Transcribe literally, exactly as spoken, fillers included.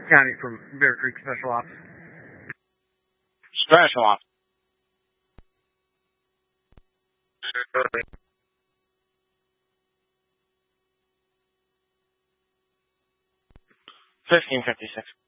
County from Bear Creek Special Ops. Special Ops. Fifteen fifty-six.